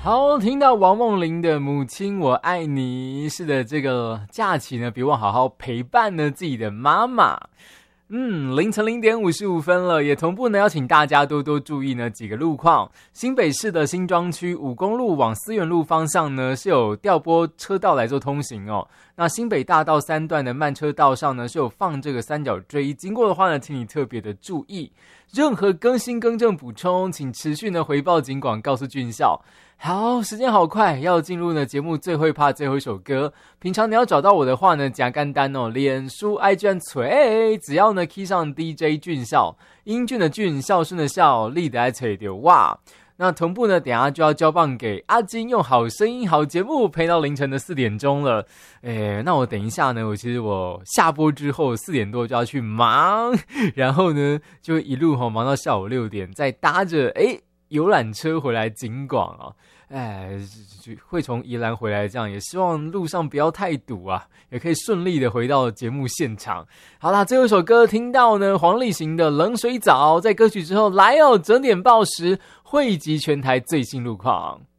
好，听到王梦玲的母亲我爱你，是的，这个假期呢，别忘好好陪伴呢自己的妈妈。凌晨0:55了，也同步呢邀请大家多多注意呢几个路况。新北市的新庄区5公路往思源路方向呢是有调拨车道来做通行哦。那新北大道3段的慢车道上呢是有放这个三角锥，经过的话呢，请你特别的注意。任何更新更正补充，请持续呢回报警广，告诉军校。好，时间好快，要进入呢节目最会怕最后一首歌。平常你要找到我的话呢，加简单哦，脸书 IG 锤，只要呢 key 上 DJ 俊孝，英俊的俊，孝顺的孝，力的爱吹丢哇。那同步呢，等一下就要交棒给阿金，用好声音、好节目陪到凌晨的4点钟了。那我等一下呢，其实我下播之后4点多就要去忙，然后呢就一路忙到下午6点，再搭着游览车回来警广啊。会从宜兰回来，这样也希望路上不要太堵啊，也可以顺利的回到节目现场。好啦，最后一首歌听到呢黄立行的冷水澡，在歌曲之后来整点报时汇集全台最新路况。